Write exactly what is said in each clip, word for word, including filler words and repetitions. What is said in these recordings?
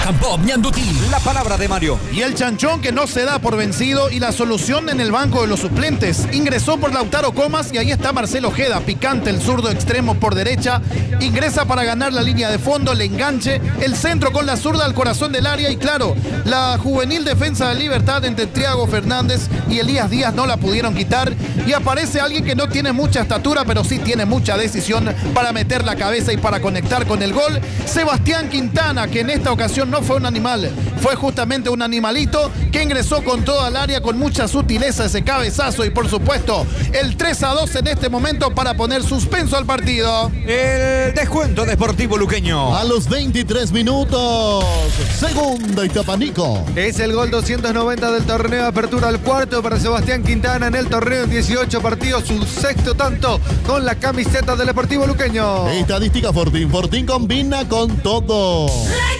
Rocampo Ñandutí. La palabra de Mario. Y el chanchón que no se da por vencido y la solución en el banco de los suplentes. Ingresó por Lautaro Comas y ahí está Marcelo Ojeda, picante, el zurdo extremo por derecha. Ingresa para ganar la línea de fondo, el enganche, el centro con la zurda al corazón del área y claro, la juvenil defensa de Libertad entre Thiago Fernández y Elías Díaz no la pudieron quitar y aparece alguien que no tiene mucha estatura pero sí tiene mucha decisión para meter la cabeza y para conectar con el gol. Sebastián Quintana, que en esta ocasión no fue un animal, fue justamente un animalito que ingresó con toda el área con mucha sutileza ese cabezazo y por supuesto el tres a dos en este momento para poner suspenso al partido. El descuento de Sportivo Luqueño. A los veintitrés minutos, segunda y Tapanico. Es el gol doscientos noventa del torneo de apertura al cuarto para Sebastián Quintana en el torneo en dieciocho partidos, su sexto tanto con la camiseta del Deportivo Luqueño. Estadística Fortín, Fortín combina con todo.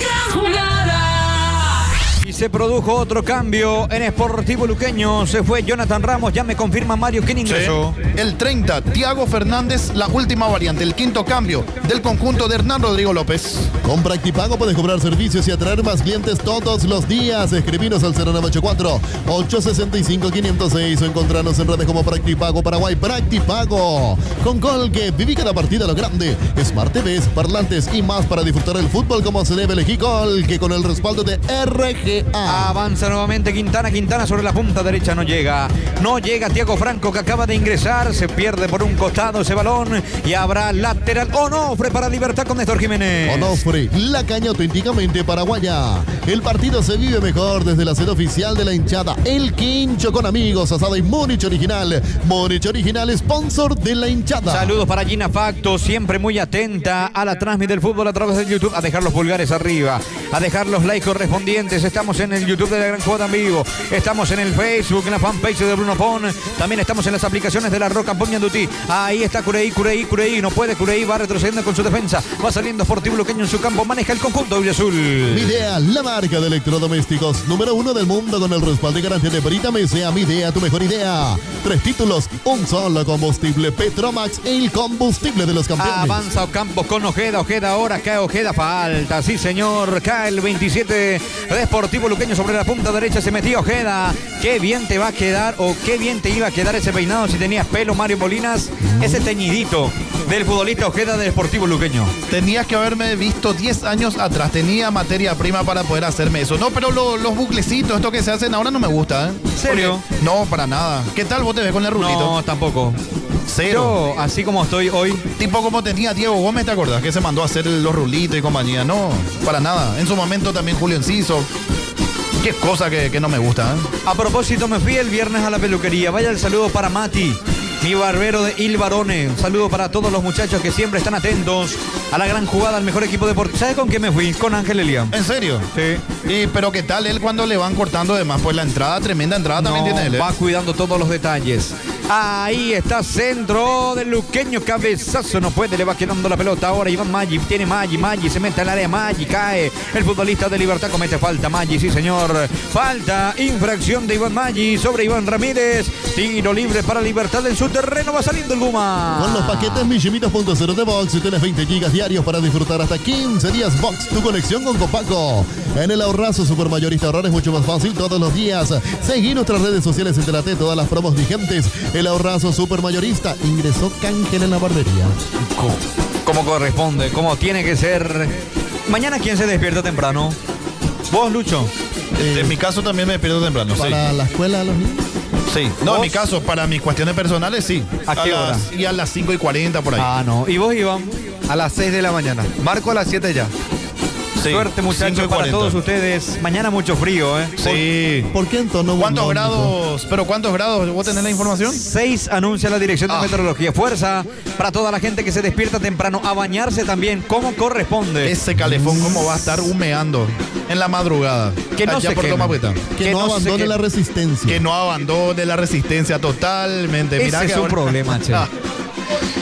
Y se produjo otro cambio en Sportivo Luqueño. Se fue Jonathan Ramos. Ya me confirma Mario quién ingresó. Sí. El treinta, Thiago Fernández, la última variante, el quinto cambio del conjunto de Hernán Rodrigo López. Con Practipago puedes cobrar servicios y atraer más clientes todos los días. Escribinos al cero nueve ocho cuatro, ocho seis cinco, cinco cero seis o encontrarnos en redes como Practipago Paraguay. Practipago. Con Colque, viví cada partida a lo grande. Smart T Vs, parlantes y más para disfrutar el fútbol como se debe. Elegí Colque con el respaldo de R G A. Avanza nuevamente Quintana, Quintana sobre la punta derecha, no llega, no llega Thiago Franco que acaba de ingresar, se pierde por un costado ese balón y habrá lateral. Onofre para Libertad con Néstor Jiménez. Onofre, la caña auténticamente paraguaya. El partido se vive mejor desde la sede oficial de la hinchada. El Quincho con amigos, asada y Múnich Original. Múnich Original, sponsor de la hinchada. Saludos para Gina Facto, siempre muy atenta a la transmisión del fútbol a través de YouTube, a dejar los pulgares arriba, a dejar los likes correspondientes. Estamos en el YouTube de la Gran Jugada en vivo, estamos en el Facebook, en la fanpage de Bruno Pon, también estamos en las aplicaciones de la Rocampo Ñandutí. Ahí está Cureí, Cureí, Cureí, no puede Cureí, va retrocediendo con su defensa, va saliendo Sportivo Luqueño en su campo, maneja el conjunto de azul. Midea, la marca de electrodomésticos número uno del mundo con el respaldo y garantía de Perita Mesea. Midea, tu mejor idea. Tres títulos, un solo combustible. Petromax, el combustible de los campeones. Avanza Ocampo con Ojeda, Ojeda ahora cae Ojeda, falta, sí señor, cae el veintisiete de Sportivo Luqueño sobre la punta derecha, se metió Ojeda. Qué bien te va a quedar o qué bien te iba a quedar ese peinado si tenías pelo, Mario Molinas, ese teñidito del futbolista Ojeda del Sportivo Luqueño. Tenías que haberme visto diez años atrás, tenía materia prima para poder hacerme eso. No, pero lo, los buclecitos, esto que se hacen ahora no me gusta, ¿eh? ¿En serio? Porque, no, para nada. ¿Qué tal vos te ves con el rulito? No, tampoco. Cero. Yo, así como estoy hoy. Tipo como tenía Diego Gómez, ¿te acordás? Que se mandó a hacer los rulitos y compañía. No, para nada. En su momento también Julio Enciso. Qué cosa que, que no me gusta, ¿eh? A propósito, me fui el viernes a la peluquería. Vaya el saludo para Mati, mi barbero de Il Barone. Un saludo para todos los muchachos que siempre están atentos a la gran jugada, al mejor equipo deportivo. ¿Sabes con qué me fui? Con Ángel Elian. ¿En serio? Sí. Y, pero ¿qué tal él cuando le van cortando además? Pues la entrada, tremenda entrada no, también tiene él, ¿eh? Va cuidando todos los detalles. Ahí está, centro del Luqueño, cabezazo, no puede, le va quedando la pelota ahora. Iván Maggi, tiene Maggi, Maggi, se mete al área, Maggi, cae. El futbolista de Libertad comete falta, Maggi, sí señor. Falta, infracción de Iván Maggi sobre Iván Ramírez. Tiro libre para Libertad en su terreno, va saliendo el Guma. Con los paquetes Millimitos punto cero de Box tienes veinte gigas diarios para disfrutar hasta quince días. Box, tu conexión con Copaco. En el ahorrazo supermayorista ahorrar es mucho más fácil todos los días. Seguí nuestras redes sociales, entérate de todas las promos vigentes. El ahorrazo supermayorista. Ingresó Cángel en la barbería. ¿Cómo? ¿Cómo corresponde? ¿Cómo tiene que ser? Mañana, ¿quién se despierta temprano? ¿Vos, Lucho? Eh, en mi caso también me despierto temprano. ¿Para sí. la escuela de los niños? Sí. No, ¿Vos? en mi caso, para mis cuestiones personales, sí. ¿A qué hora? Las, y a las cinco y cuarenta por ahí. Ah, no. ¿Y vos, Iván? A las seis de la mañana. Marco a las siete ya. Sí, Suerte, muchachos, para todos ustedes. Mañana mucho frío, ¿eh? Sí. ¿Por qué en tono ¿Cuántos bonónico? grados? ¿Pero cuántos grados? ¿Vos tenés la información? Seis anuncia la Dirección de Ah. Meteorología. Fuerza para toda la gente que se despierta temprano a bañarse también como corresponde. Ese calefón, ¿cómo va a estar humeando en la madrugada? Que no Allá se por queme. Tomapueta. Que, que no, no se abandone quede. la resistencia. Que no abandone la resistencia totalmente. Ese Mirá es que un ahora- problema, che. Ah.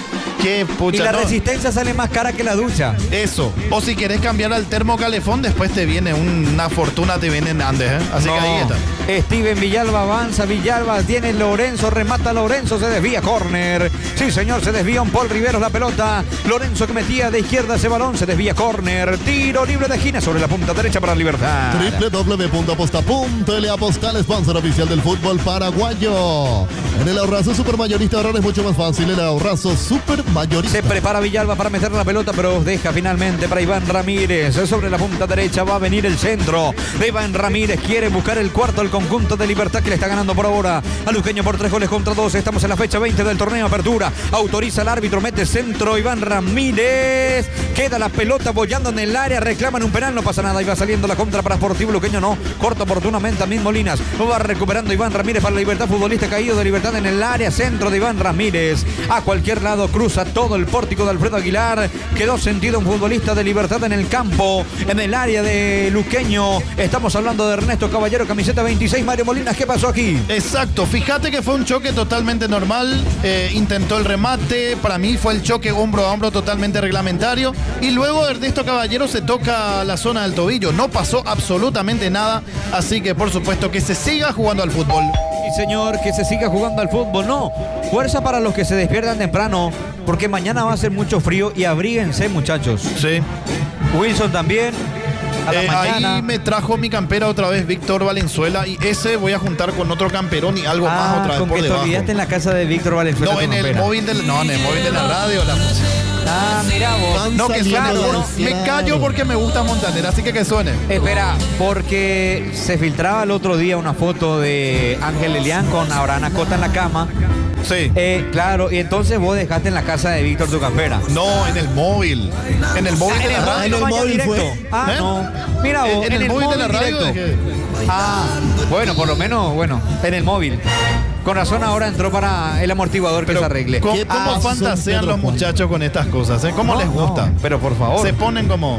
Qué pucha, Y la no. resistencia sale más cara que la ducha. Eso. O si querés cambiar al termocalefón, después te viene una fortuna, te viene en Andes, ¿eh? Así No. que ahí está. Steven Villalba avanza, Villalba tiene Lorenzo, remata Lorenzo, se desvía, córner. Sí, señor, se desvía un Paul Riveros la pelota. Lorenzo que metía de izquierda ese balón, se desvía, córner. Tiro libre de esquina sobre la punta derecha para Libertad. doble u doble u doble u punto aposta punto ele Apostal, sponsor oficial del fútbol paraguayo. En el ahorrazo supermayorista ahorrar es mucho más fácil. El ahorrazo supermayorista. Se prepara Villalba para meter la pelota, pero deja finalmente para Iván Ramírez. Sobre la punta derecha va a venir el centro de Iván Ramírez. Quiere buscar el cuarto al conjunto de Libertad, que le está ganando por ahora a Luqueño por tres goles contra dos. Estamos en la fecha veinte del torneo Apertura. Autoriza el árbitro, mete centro Iván Ramírez. Queda la pelota bollando en el área. Reclaman un penal, no pasa nada. Y va saliendo la contra para Sportivo Luqueño. No, corta oportunamente a Min Molinas. Va recuperando Iván Ramírez para Libertad. Futbolista caído de Libertad en el área. Centro de Iván Ramírez. A cualquier lado cruza todo el pórtico de Alfredo Aguilar. Quedó sentido un futbolista de Libertad en el campo, en el área de Luqueño. Estamos hablando de Ernesto Caballero, camiseta veintiséis. Mario Molinas, ¿qué pasó aquí? Exacto, fíjate que fue un choque totalmente normal, eh, intentó el remate, para mí fue el choque hombro a hombro totalmente reglamentario, y luego Ernesto Caballero se toca la zona del tobillo, no pasó absolutamente nada, así que por supuesto que se siga jugando al fútbol. Sí, señor, que se siga jugando al fútbol. No, fuerza para los que se despiertan temprano, porque mañana va a ser mucho frío y abríguense, muchachos. Sí. Wilson también. A la Eh, mañana. ahí me trajo mi campera otra vez Víctor Valenzuela, y ese voy a juntar con otro camperón y algo Ah, más otra vez con por que te debajo. olvidaste en la casa de Víctor Valenzuela. No, tu en el campera. móvil del, no, en el móvil de la radio. La, Ah, mira vos. no, que suene. Claro. Me callo porque me gusta Montaner, así que que suene. Espera, porque se filtraba el otro día una foto de Ángel Elián con Abraham Acosta en la cama. Sí. Eh, claro, y entonces vos dejaste en la casa de Víctor tu campera. No, en el móvil. En el móvil Ah, de la en radio. en el vaya móvil directo. fue. Ah, ¿Eh? no. Mira vos, En, en el, móvil de la radio. directo. dejé. Ah, bueno, por lo menos, bueno, en el móvil. Con razón ahora entró para el amortiguador que Pero, se arregle. ¿Cómo, ¿Qué cómo pasó, fantasean Pedro los Juan? muchachos con estas cosas? ¿eh? ¿Cómo No, les gusta? no, pero por favor. Se ponen como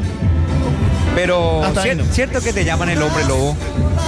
Pero Hasta ahí cier- no. cierto que te llaman el hombre lobo.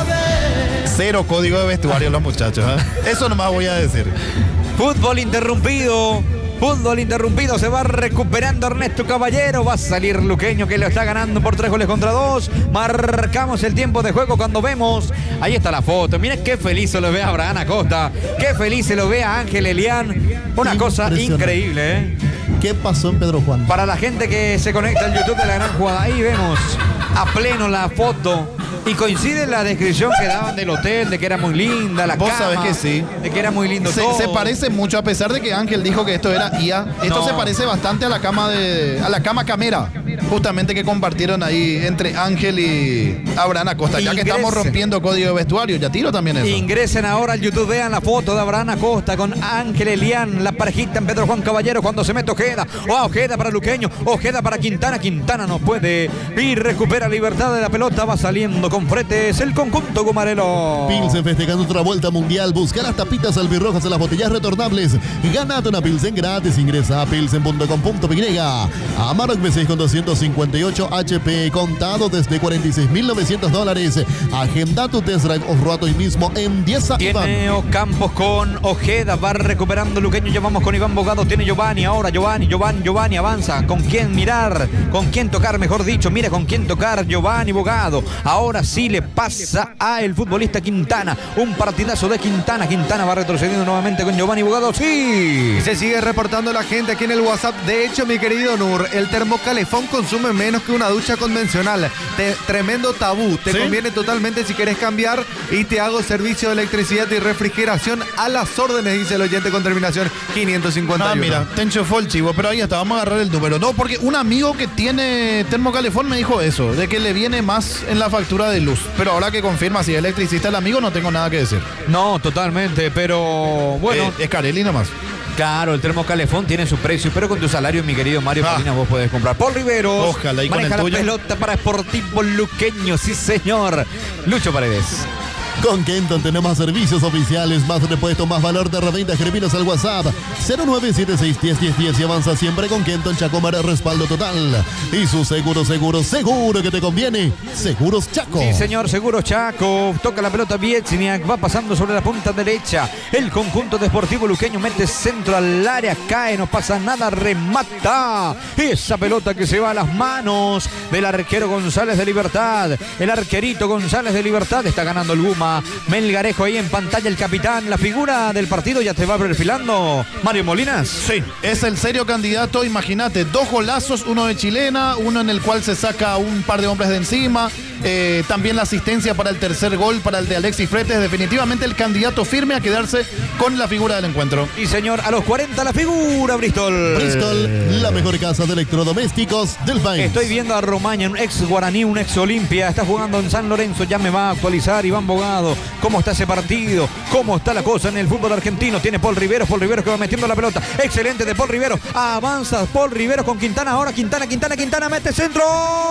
cero código de vestuario los muchachos. ¿eh? Eso nomás voy a decir. Fútbol interrumpido. Fútbol interrumpido, se va recuperando Ernesto Caballero, va a salir Luqueño que lo está ganando por tres goles contra dos. Marcamos el tiempo de juego cuando vemos, ahí está la foto, mira qué feliz se lo ve a Abraham Acosta, qué feliz se lo ve a Ángel Elián, una cosa Impresionante. increíble, ¿eh? ¿Qué pasó en Pedro Juan? Para la gente que se conecta al YouTube de La Gran Jugada, ahí vemos a pleno la foto. Y coincide la descripción que daban del hotel, de que era muy linda la Vos cama, sabés que sí. de que era muy lindo Se, todo. se parece mucho, a pesar de que Ángel dijo que esto era I A. Esto No. se parece bastante a la cama de a la cama camera, justamente que compartieron ahí entre Ángel y Abraham Acosta. Ya que Ingrese. estamos rompiendo código de vestuario, ya tiro también eso. Ingresen ahora al YouTube, vean la foto de Abraham Acosta con Ángel Elián, la parejita en Pedro Juan Caballero cuando se mete Ojeda. O Ojeda para Luqueño, Ojeda para Quintana. Quintana no puede y recupera libertad de la pelota. Va saliendo con fretes el conjunto Gumarelo. Pilsen festejando otra vuelta mundial. Busca las tapitas albirrojas en las botellas retornables. Ganate una Pilsen gratis. Ingresa a pilsen punto com punto p y. Amarok V seis con doscientos cincuenta y ocho H P contado desde cuarenta y seis mil novecientos dólares. Agenda tu test drive off-road hoy mismo en diez a Tiene Ocampos con Ojeda, va recuperando Luqueño, llevamos con Iván Bogado, tiene Giovanni, ahora Giovanni, Giovanni, Giovanni avanza, con quién mirar, con quién tocar, mejor dicho, mira con quién tocar, Giovanni Bogado, ahora sí le pasa a el futbolista Quintana, un partidazo de Quintana, Quintana va retrocediendo nuevamente con Giovanni Bogado, sí. Y se sigue reportando la gente aquí en el WhatsApp. De hecho, mi querido Nur, el termocalefón consume menos que una ducha convencional. Te- tremendo tabú. Te ¿Sí? conviene totalmente si querés cambiar y te hago servicio de electricidad y refrigeración a las órdenes, dice el oyente con terminación quinientos cincuenta y uno. Ah, mira, te enchufó el chivo, pero ahí está, vamos a agarrar el número. No, porque un amigo que tiene termocalefón me dijo eso, de que le viene más en la factura de luz. Pero ahora que confirma si es electricista el amigo, no tengo nada que decir. No, totalmente, pero bueno. Eh, es Carelli nomás. Claro, el termocalefón tiene su precio, pero con tu salario, mi querido Mario Ah. Molina, vos podés comprar. Paul Riveros. Ojalá, y con maneja el la tuyo. pelota para Sportivo Luqueño, sí señor. Lucho Paredes. Con Kenton tenemos servicios oficiales, más repuestos, más valor de reventa. Escribinos al WhatsApp cero nueve siete seis uno cero uno cero y avanza siempre con Kenton Chacomer, respaldo total. Y su seguro, seguro, seguro que te conviene. Seguros Chaco. Sí, señor, Seguros Chaco. Toca la pelota Vietniak, va pasando sobre la punta derecha. El conjunto de Sportivo Luqueño mete centro al área, cae, no pasa nada, remata. Esa pelota que se va a las manos del arquero González de Libertad. El arquerito González de Libertad está ganando el Guma. Melgarejo ahí en pantalla, el capitán, la figura del partido ya te va perfilando. Mario Molinas. Sí, es el serio candidato, imagínate, dos golazos, uno de chilena, uno en el cual se saca un par de hombres de encima, eh, también la asistencia para el tercer gol, para el de Alexis Fretes, definitivamente el candidato firme a quedarse con la figura del encuentro. Y señor, a los cuarenta la figura Bristol. Bristol, la mejor casa de electrodomésticos del país. Estoy viendo a Romaña, un ex Guaraní, un ex Olimpia, está jugando en San Lorenzo, ya me va a actualizar Iván Bogado. ¿Cómo está ese partido? ¿Cómo está la cosa en el fútbol argentino? Tiene Paul Riveros, Paul Riveros que va metiendo la pelota. Excelente de Paul Riveros. Avanza Paul Riveros con Quintana. Ahora Quintana, Quintana, Quintana mete centro.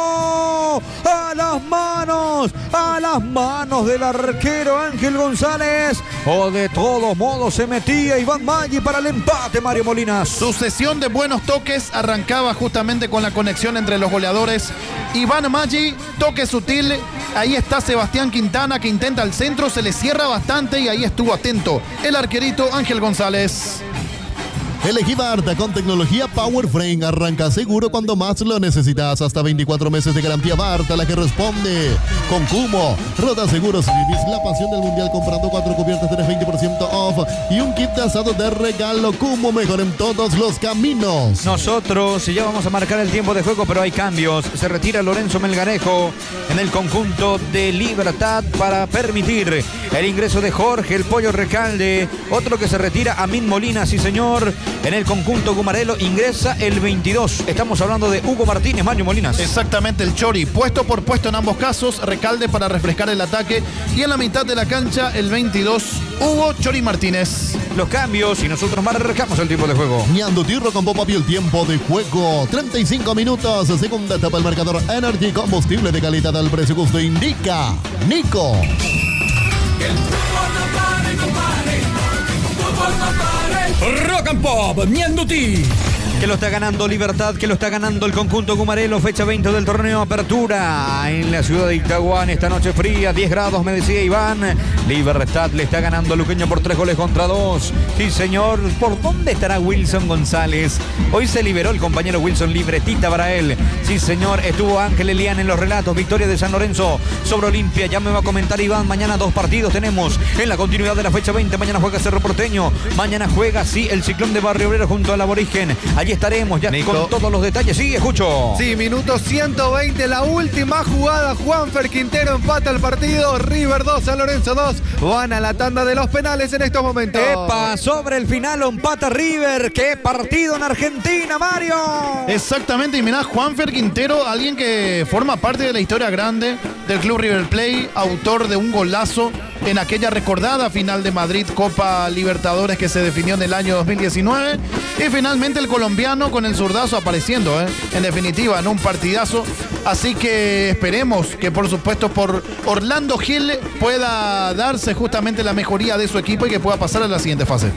A las manos, a las manos del arquero Ángel González. O de todos modos se metía Iván Maggi para el empate, Mario Molinas. Sucesión de buenos toques arrancaba justamente con la conexión entre los goleadores. Iván Maggi, toque sutil. Ahí está Sebastián Quintana que intenta el centro, se le cierra bastante y ahí estuvo atento el arquerito Ángel González. Elegí Barta con tecnología Power Frame. Arranca seguro cuando más lo necesitas. Hasta veinticuatro meses de garantía Barta, la que responde. Con Kumo, Rota Seguros. Vivís la pasión del mundial comprando cuatro cubiertas, tenés veinte por ciento off. Y un kit de asado de regalo. Kumo, mejor en todos los caminos. Nosotros ya vamos a marcar el tiempo de juego, pero hay cambios. Se retira Lorenzo Melgarejo en el conjunto de Libertad para permitir el ingreso de Jorge el Pollo Recalde. Otro que se retira, Amin Molina, sí señor. En el conjunto Gumarelo ingresa el veintidós. Estamos hablando de Hugo Martínez, Mario Molinas. Exactamente, el Chori. Puesto por puesto en ambos casos. Recalde para refrescar el ataque. Y en la mitad de la cancha, el veintidós, Hugo Chori Martínez. Los cambios y nosotros marcamos el tiempo de juego. Ñando Tirro con Popa el tiempo de juego. treinta y cinco minutos. Segunda etapa el marcador Energy. Combustible de calidad al precio justo. Indica Nico. El fútbol no pare, no pare. Fútbol no pare. Rock and Pop, Ñandutí. Que lo está ganando Libertad, que lo está ganando el conjunto Gumarelo, fecha veinte del torneo Apertura en la ciudad de Itaguán, esta noche fría, diez grados me decía Iván. Libertad le está ganando a Luqueño por tres goles contra dos. Sí señor, ¿por dónde estará Wilson González? Hoy se liberó el compañero Wilson, libretita para él. Sí señor, estuvo Ángel Elián en los relatos, victoria de San Lorenzo sobre Olimpia, ya me va a comentar Iván, mañana dos partidos tenemos en la continuidad de la fecha veinte, mañana juega Cerro Porteño, mañana juega sí el Ciclón de Barrio Obrero junto al Aborigen. Allí estaremos ya Nico. Con todos los detalles. Sí, escucho. Sí, minuto ciento veinte, la última jugada. Juanfer Quintero empata el partido. River dos, San Lorenzo dos. Van a la tanda de los penales en estos momentos. Epa, sobre el final empata River. ¡Qué partido en Argentina, Mario! Exactamente, y mirá, Juanfer Quintero, alguien que forma parte de la historia grande del Club River Plate, autor de un golazo en aquella recordada final de Madrid Copa Libertadores que se definió en el año dos mil diecinueve. Y finalmente el colombiano con el zurdazo apareciendo, ¿eh? En definitiva, en un partidazo. Así que esperemos que, por supuesto, por Orlando Gil pueda darse justamente la mejoría de su equipo y que pueda pasar a la siguiente fase.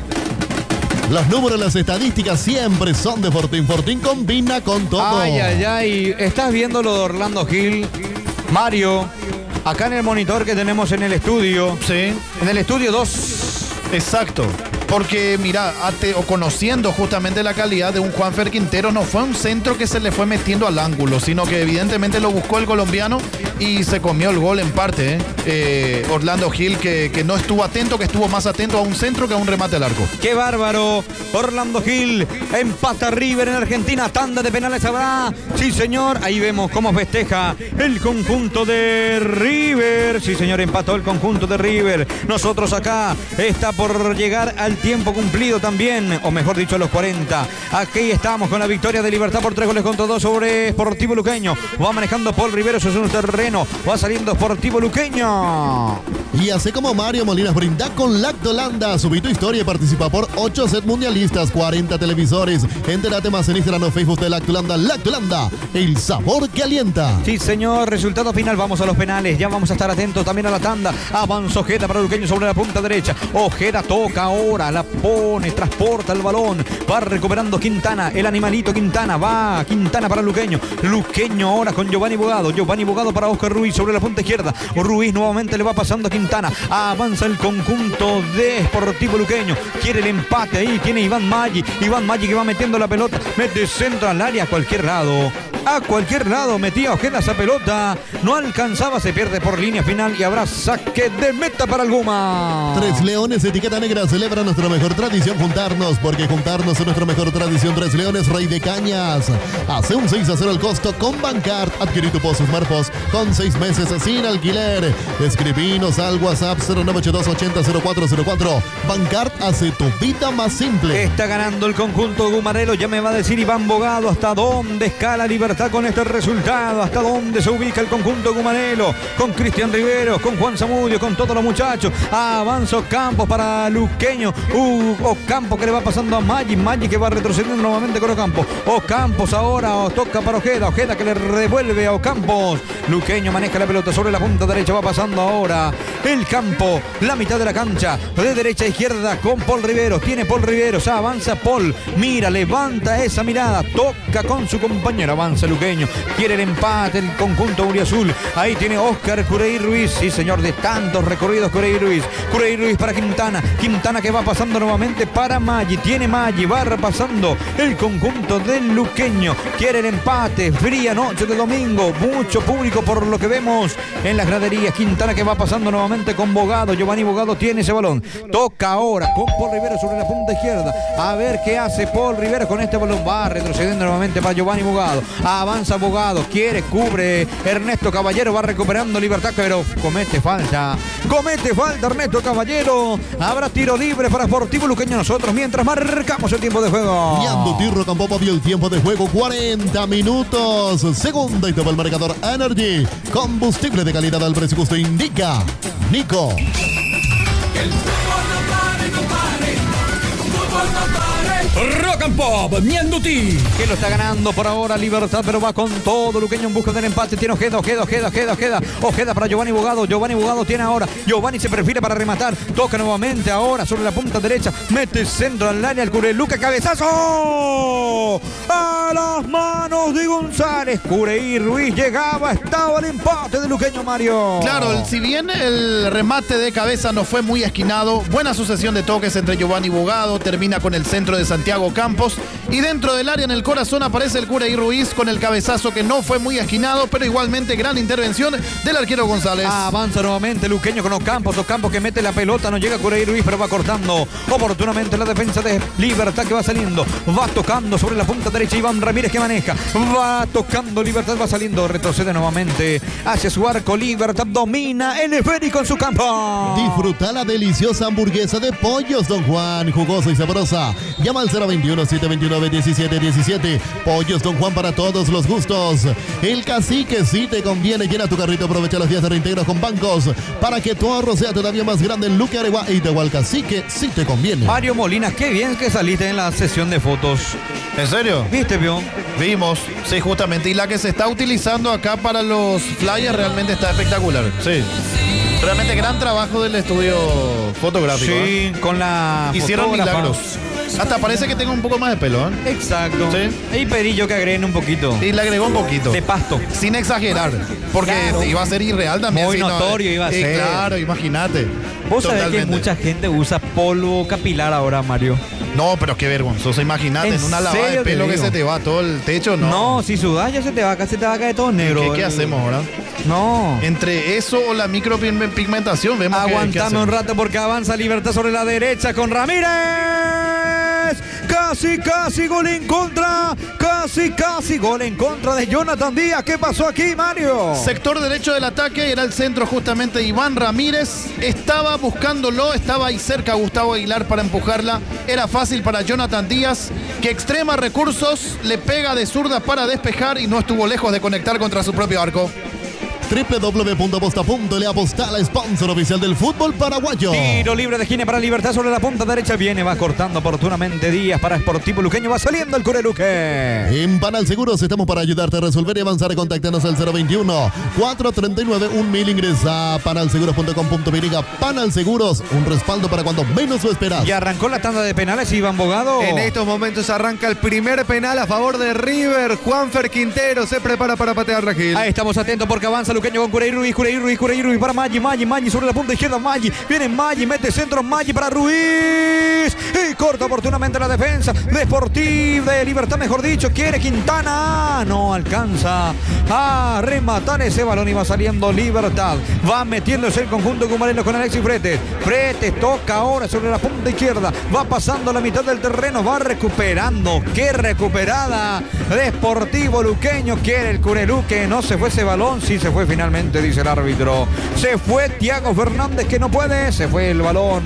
Los números, las estadísticas siempre son de Fortín. Fortín combina con todo. Ay, ay, ay. ¿Estás viendo lo de Orlando Gil? Mario, acá en el monitor que tenemos en el estudio. Sí. En el estudio dos. Exacto. Porque, mira, ate, o conociendo justamente la calidad de un Juanfer Quintero, no fue un centro que se le fue metiendo al ángulo, sino que evidentemente lo buscó el colombiano y se comió el gol en parte. ¿eh? Eh, Orlando Gil, que, que no estuvo atento, que estuvo más atento a un centro que a un remate al arco. ¡Qué bárbaro! Orlando Gil empata River en Argentina. Tanda de penales habrá. Sí, señor. Ahí vemos cómo festeja el conjunto de River. Sí, señor, empató el conjunto de River. Nosotros acá está por llegar al tiempo cumplido también, o mejor dicho a los cuarenta. Aquí estamos con la victoria de Libertad por tres goles contra dos sobre Sportivo Luqueño. Va manejando Paul Riveros, es un terreno, va saliendo Sportivo Luqueño. Y hace como Mario Molinas, brinda con Lactolanda. Subí tu historia y participa por ocho sets mundialistas, cuarenta televisores. Entérate más en Instagram o Facebook de Lactolanda. Lactolanda, el sabor que alienta. Sí, señor, resultado final, vamos a los penales. Ya vamos a estar atentos también a la tanda. Avanza Ojeda para Luqueño sobre la punta derecha. Ojeda toca ahora, la pone, transporta el balón. Va recuperando Quintana, el animalito Quintana. Va Quintana para Luqueño. Luqueño ahora con Giovanni Bogado. Giovanni Bogado para Oscar Ruiz sobre la punta izquierda. Ruiz nuevamente le va pasando a Quintana. Avanza el conjunto de Sportivo Luqueño. Quiere el empate ahí. Tiene Iván Maggi. Iván Maggi que va metiendo la pelota. Mete centro al área a cualquier lado. A cualquier lado metía Ojeda esa pelota. No alcanzaba, se pierde por línea final y habrá saque de meta para el Guma. Tres Leones, etiqueta negra, celebra nuestra mejor tradición, juntarnos, porque juntarnos es nuestra mejor tradición. Tres Leones, Rey de Cañas. Hace un seis a cero el costo con Bancard. Adquirí tu Post Smart Post con seis meses sin alquiler. Escribinos al WhatsApp cero nueve ocho dos ochenta cero cuatro cero cuatro. Bancard hace tu vida más simple. Está ganando el conjunto gumarelo. Ya me va a decir Iván Bogado hasta dónde escala Libertad con este resultado, hasta dónde se ubica el conjunto gumarelo, con Cristian Riveros, con Juan Zamudio, con todos los muchachos. Avanza Ocampos para Luqueño. Uh, Ocampos que le va pasando a Maggi. Maggi que va retrocediendo nuevamente con Ocampos. Ocampos ahora toca para Ojeda. Ojeda que le devuelve a Ocampos. Luqueño maneja la pelota sobre la punta derecha. Va pasando ahora el campo, la mitad de la cancha, de derecha a izquierda con Paul Riveros. Tiene Paul Riveros. Avanza Paul. Mira, levanta esa mirada. Toca con su compañero. Avanza Luqueño, quiere el empate el conjunto Uriazul. Ahí tiene Oscar Curey Ruiz, sí señor, de tantos recorridos Curey Ruiz. Curey Ruiz para Quintana, Quintana que va pasando nuevamente para Maggi, tiene Maggi, va repasando el conjunto del Luqueño, quiere el empate, fría noche de domingo, mucho público por lo que vemos en las graderías. Quintana que va pasando nuevamente con Bogado, Giovanni Bogado tiene ese balón, toca ahora con Paul Rivero sobre la punta izquierda, a ver qué hace Paul Rivero con este balón, va retrocediendo nuevamente para Giovanni Bogado. Avanza Bogado, quiere, cubre Ernesto Caballero, va recuperando Libertad, pero comete falta. Comete falta Ernesto Caballero. Habrá tiro libre para Sportivo Luqueño nosotros mientras marcamos el tiempo de juego. Y Andutirro Campopa vio el tiempo de juego, cuarenta minutos. Segunda y todo el marcador Energy. Combustible de calidad al precio justo indica Nico. Que el fútbol no pare, no pare. Fútbol no pare. Rock and Pop, Mianduti. Que lo está ganando por ahora Libertad, pero va con todo Luqueño en busca del empate. Tiene Ojeda, Ojeda, Ojeda, Ojeda, Ojeda. Ojeda para Giovanni Bogado. Giovanni Bogado tiene ahora. Giovanni se perfila para rematar. Toca nuevamente ahora sobre la punta derecha. Mete centro al área el Cureluca. Cabezazo a las manos de González. Cureí Ruiz llegaba. Estaba el empate de Luqueño, Mario. Claro, si bien el remate de cabeza no fue muy esquinado, buena sucesión de toques entre Giovanni Bogado. Termina con el centro de Santiago Campos. Y dentro del área, en el corazón, aparece el Cureí Ruiz con el cabezazo que no fue muy esquinado, pero igualmente gran intervención del arquero González. Avanza nuevamente Luqueño con Ocampos. Ocampos que mete la pelota, no llega Cureí Ruiz, pero va cortando oportunamente la defensa de Libertad que va saliendo. Va tocando sobre la punta derecha Iván Ramírez que maneja. Va tocando Libertad, va saliendo, retrocede nuevamente hacia su arco. Libertad domina el esférico en su campo. Disfruta la deliciosa hamburguesa de Pollos Don Juan, jugosa y sabrosa. Llama al cero veintiuno, setecientos veintinueve, diecisiete diecisiete. Pollos Don Juan para todos los gustos. El Cacique sí te conviene. Llena tu carrito, aprovecha los días de reintegro con bancos para que tu ahorro sea todavía más grande en Luque, Aregua y Tehual. Cacique sí te conviene. Mario Molina, qué bien que saliste en la sesión de fotos. ¿En serio? ¿Viste, Pion? Vimos, sí, justamente. Y la que se está utilizando acá para los flyers realmente está espectacular. Sí. Realmente gran trabajo del estudio fotográfico. Sí, ¿eh? con la Hicieron fotógrafa. milagros. Hasta parece que tenga un poco más de pelo, ¿eh? Exacto. Sí. Y Perillo que agreguen un poquito. Y le agregó un poquito. De pasto. Sin exagerar. Porque Claro. iba a ser irreal también. Muy si no- notorio iba a Eh, ser. Claro, imagínate. Vos sabés que Totalmente. mucha gente usa polvo capilar ahora, Mario. No, pero qué vergonzoso. Imagínate, ¿En en una lavada de serio te pelo que digo? se te va todo el techo, no. No, si sudás ya se te va, acá se te va a caer todo negro. ¿Qué, qué hacemos ahora? No. Entre eso o la micropigmentación, vemos que- que Aguantame hacemos. un rato porque avanza Libertad sobre la derecha con Ramírez. Casi, casi gol en contra. Casi, casi gol en contra de Jonathan Díaz. ¿Qué pasó aquí, Mario? Sector derecho del ataque, era el centro justamente Iván Ramírez. Estaba buscándolo, estaba ahí cerca Gustavo Aguilar para empujarla. Era fácil para Jonathan Díaz, que extrema recursos, le pega de zurda para despejar y no estuvo lejos de conectar contra su propio arco. doble u doble u doble u punto aposta punto l a Postal, sponsor oficial del fútbol paraguayo. Tiro libre de esquina para Libertad sobre la punta derecha. Viene, va cortando oportunamente Díaz para Sportivo Luqueño. Va saliendo el Cureluque. En Panal Seguros estamos para ayudarte a resolver y avanzar. Contáctanos al cero veintiuno, cuatrocientos treinta y nueve, mil. Ingresa a panal seguros punto com punto b. Panal Seguros, un respaldo para cuando menos lo esperas. Y arrancó la tanda de penales, Iván Bogado. En estos momentos arranca el primer penal a favor de River. Juanfer Quintero se prepara para patear Regil. Ahí estamos atentos porque avanza Luqueño con Curey Ruiz, Curey Ruiz, Curey Ruiz para Maggi, Maggi, Maggi sobre la punta izquierda, Maggi. Viene Maggi, mete centro, Maggi para Ruiz. Y corta oportunamente la defensa de Sportivo, de Libertad, mejor dicho. Quiere Quintana. No alcanza a rematar ese balón y va saliendo Libertad. Va metiéndose el conjunto cumarelo con Alexis Fretes. Fretes toca ahora sobre la punta izquierda. Va pasando la mitad del terreno. Va recuperando. Qué recuperada de Sportivo Luqueño. Quiere el Cureluque. No se fue ese balón. Sí se fue finalmente, dice el árbitro. Se fue Thiago Fernández, que no puede. Se fue el balón.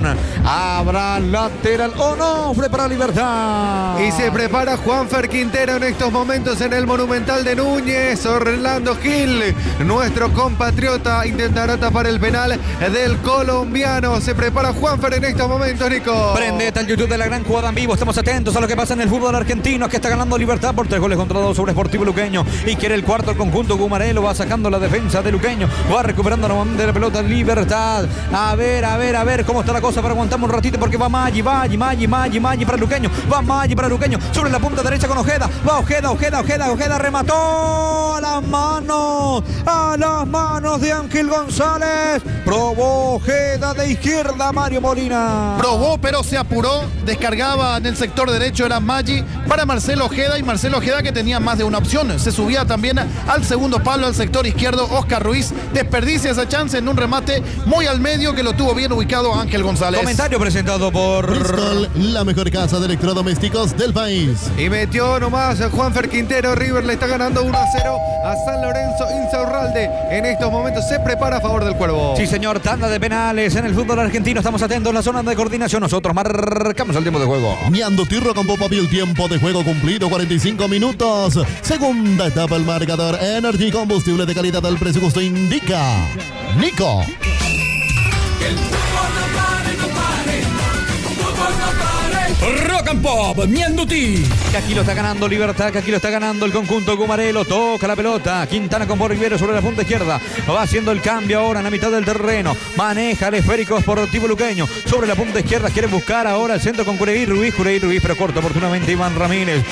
Habrá lateral o no. Fue para Libertad. Y se prepara Juanfer Quintero en estos momentos en el Monumental de Núñez. Orlando Gil, nuestro compatriota, intentará tapar el penal del colombiano. Se prepara Juanfer en estos momentos, Nico. Prendete al YouTube de la gran jugada en vivo. Estamos atentos a lo que pasa en el fútbol argentino, que está ganando Libertad por tres goles contra dos sobre Sportivo Luqueño. Y quiere el cuarto el conjunto Gumarelo. Va sacando la defensa de Luqueño. Va recuperando nuevamente la pelota Libertad. A ver, a ver, a ver cómo está la cosa para aguantarme un ratito, porque va Maggi, Maggi, Maggi, Maggi, Maggi para Luqueño. Va Maggi para Luqueño. Sobre la punta derecha con Ojeda. Va Ojeda, Ojeda, Ojeda, Ojeda. Remató a las manos. A las manos de Ángel González. Probó Ojeda de izquierda, Mario Molina. Probó, pero se apuró. Descargaba en el sector derecho, era Maggi para Marcelo Ojeda. Y Marcelo Ojeda, que tenía más de una opción. Se subía también al segundo palo, al sector izquierdo. Oscar Ruiz desperdicia esa chance en un remate muy al medio, que lo tuvo bien ubicado Ángel González. Comentario presentado por Bristol, la mejor casa de electrodomésticos del país. Y metió nomás a Juanfer Quintero. River le está ganando uno a cero a San Lorenzo. Insaurralde en estos momentos se prepara a favor del Cuervo. Sí, señor, tanda de penales en el fútbol argentino. Estamos atentos en la zona de coordinación. Nosotros marcamos el tiempo de juego. Miando Tirro con Popapi, el tiempo de juego cumplido, cuarenta y cinco minutos. Segunda etapa, el marcador. Energy, combustible de calidad al precio justo, indica Nico. Que el fútbol no pare, no pare. Fútbol no pare. Rock and Pop, Mianduti. Que aquí lo está ganando Libertad, que aquí lo está ganando el conjunto Gumarelo. Toca la pelota. Quintana con Borrivero sobre la punta izquierda. Va haciendo el cambio ahora en la mitad del terreno. Maneja el esférico Sportivo Luqueño. Sobre la punta izquierda quiere buscar ahora el centro con Curey Ruiz. Curey Ruiz, pero corta oportunamente Iván Ramírez.